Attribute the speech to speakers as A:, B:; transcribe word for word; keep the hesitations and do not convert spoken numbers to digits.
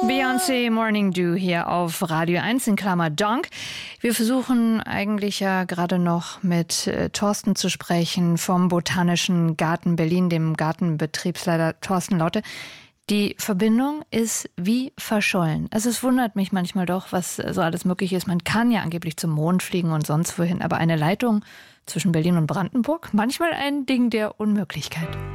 A: Beyoncé Morning Dew hier auf Radio eins in Klammer Donk. Wir versuchen eigentlich ja gerade noch mit äh, Thorsten zu sprechen vom Botanischen Garten Berlin, dem Gartenbetriebsleiter Thorsten Lotte. Die Verbindung ist wie verschollen. Also es wundert mich manchmal doch, was so alles möglich ist. Man kann ja angeblich zum Mond fliegen und sonst wohin, aber eine Leitung zwischen Berlin und Brandenburg, manchmal ein Ding der Unmöglichkeit.